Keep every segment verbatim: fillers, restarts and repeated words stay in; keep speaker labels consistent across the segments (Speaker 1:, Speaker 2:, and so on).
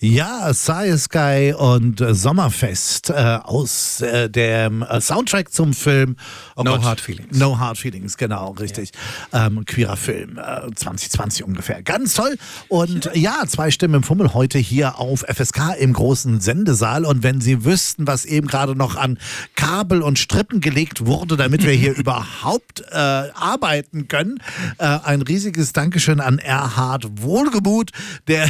Speaker 1: Ja, Sky Sky und äh, Sommerfest äh, aus äh, dem äh, Soundtrack zum Film oh
Speaker 2: No
Speaker 1: Gott,
Speaker 2: Hard Feelings.
Speaker 1: No Hard Feelings, genau, richtig. Ja. Ähm, queerer Film, äh, zwanzig zwanzig ungefähr. Ganz toll. Und ja. ja, zwei Stimmen im Fummel heute hier auf F S K im großen Sendesaal. Und wenn Sie wüssten, was eben gerade noch an Kabel und Strippen gelegt wurde, damit wir hier überhaupt äh, arbeiten können, äh, ein riesiges Dankeschön an Erhard Wohlgemuth, der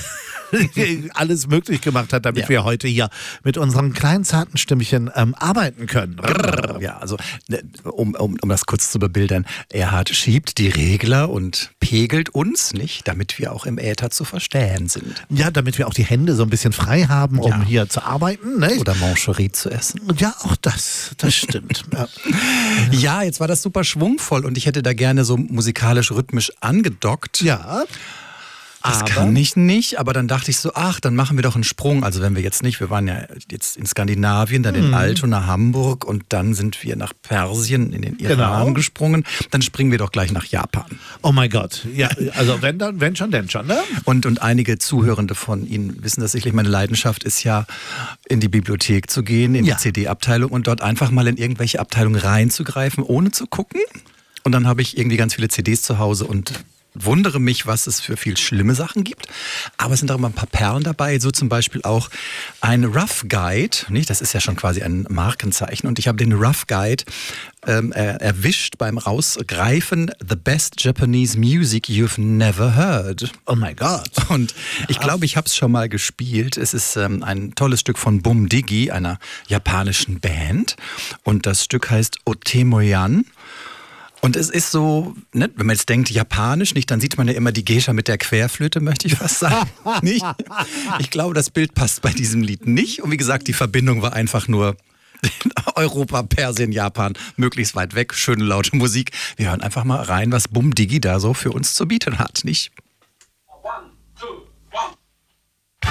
Speaker 1: alles möglich gemacht hat, damit ja. wir heute hier mit unseren kleinen zarten Stimmchen ähm, arbeiten können.
Speaker 2: Ja, also um, um, um das kurz zu bebildern, Erhard schiebt die Regler und pegelt uns, nicht, damit wir auch im Äther zu verstehen sind.
Speaker 1: Ja, damit wir auch die Hände so ein bisschen frei haben, um ja. hier zu arbeiten. Nicht?
Speaker 2: Oder Mancherie zu essen.
Speaker 1: Ja, auch das, das stimmt. ja.
Speaker 2: ja, jetzt war das super schwungvoll und ich hätte da gerne so musikalisch-rhythmisch angedockt.
Speaker 1: Ja.
Speaker 2: Das
Speaker 1: aber
Speaker 2: kann ich nicht, aber dann dachte ich so, ach, dann machen wir doch einen Sprung. Also wenn wir jetzt nicht, wir waren ja jetzt in Skandinavien, dann in
Speaker 1: Mhm.
Speaker 2: Altona, Hamburg und dann sind wir nach Persien, in den Iran
Speaker 1: Genau.
Speaker 2: gesprungen. Dann springen wir doch gleich nach Japan.
Speaker 1: Oh mein Gott, ja, also wenn dann, wenn schon, denn schon, ne?
Speaker 2: Und, und einige Zuhörende von Ihnen wissen das sicherlich, meine Leidenschaft ist ja, in die Bibliothek zu gehen, in
Speaker 1: Ja.
Speaker 2: die C D-Abteilung und dort einfach mal in irgendwelche Abteilungen reinzugreifen, ohne zu gucken. Und dann habe ich irgendwie ganz viele C Ds zu Hause und wundere mich, was es für viel schlimme Sachen gibt. Aber es sind auch immer ein paar Perlen dabei. So zum Beispiel auch ein Rough Guide. Nicht? Das ist ja schon quasi ein Markenzeichen. Und ich habe den Rough Guide ähm, er, erwischt beim Rausgreifen. The best Japanese music you've never heard.
Speaker 1: Oh mein Gott.
Speaker 2: Und ich glaube, ich habe es schon mal gespielt. Es ist ähm, ein tolles Stück von Bum Digi, einer japanischen Band. Und das Stück heißt Otemoyan. Und es ist so, ne, wenn man jetzt denkt, japanisch, nicht, dann sieht man ja immer die Geisha mit der Querflöte, möchte ich fast sagen. nicht? Ich glaube, das Bild passt bei diesem Lied nicht. Und wie gesagt, die Verbindung war einfach nur Europa, Persien, Japan, möglichst weit weg, schöne laute Musik. Wir hören einfach mal rein, was Bum Digi da so für uns zu bieten hat, nicht?